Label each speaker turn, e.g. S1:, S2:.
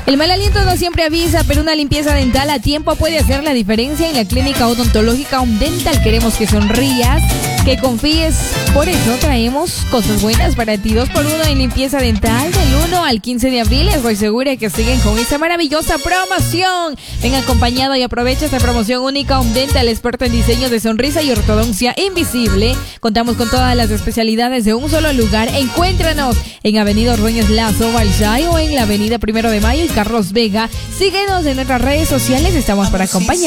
S1: El mal aliento no siempre avisa, pero una limpieza dental a tiempo puede hacer la diferencia. En la clínica odontológica Dental queremos que sonrías, que confíes. Por eso traemos cosas buenas para ti. 2x1 en limpieza dental del 1 al 15 de abril. Estoy segura que siguen con esta maravillosa promoción. Ven acompañado y aprovecha esta promoción única. Dental, experto en diseño de sonrisa y ortodoncia invisible. Contamos con todas las especialidades de un solo lugar. Encuéntranos en Avenida Ordóñez Lazo, Balsay, o en la Avenida 1 de Mayo y Carlos Vega. Síguenos en nuestras redes sociales. Estamos para acompañar.